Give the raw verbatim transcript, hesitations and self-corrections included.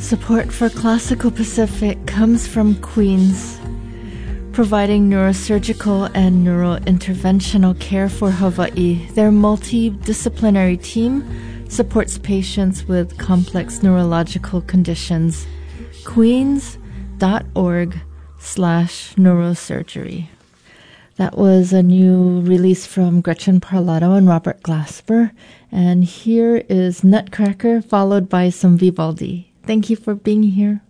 Support for Classical Pacific comes from Queen's, providing neurosurgical and neurointerventional care for Hawaii. Their multidisciplinary team supports patients with complex neurological conditions. Queens.org slash neurosurgery. That was a new release from Gretchen Parlato and Robert Glasper. And here is Nutcracker, followed by some Vivaldi. Thank you for being here.